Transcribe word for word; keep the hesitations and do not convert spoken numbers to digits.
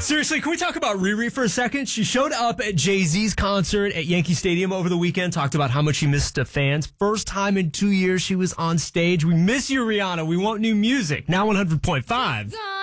Seriously, can we talk about Riri for a second? She showed up at Jay-Z's concert at Yankee Stadium over the weekend, talked about how much she missed the fans. First time in two years she was on stage. We miss you, Rihanna. We want new music. Now one hundred point five.